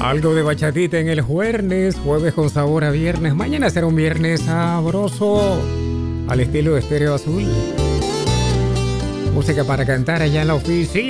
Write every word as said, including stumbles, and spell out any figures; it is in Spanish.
Algo de bachatita en el jueves, jueves con sabor a viernes. Mañana será un viernes sabroso, al estilo de Estéreo Azul. Música para cantar allá en la oficina.